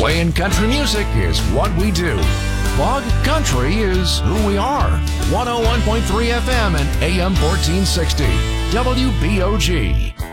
Playing country music is what we do. Bog Country is who we are. 101.3 FM and AM 1460. WBOG.